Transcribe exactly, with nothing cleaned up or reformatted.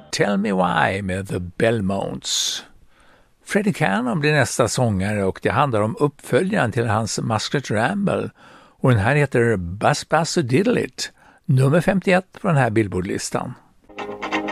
Tell Me Why med The Belmonts. Freddie Cannon blir nästa sångare och det handlar om uppföljaren till hans Musket Ramble. Och den här heter Buzz Buzz Diddle It, nummer femtioett på den här Billboard-listan.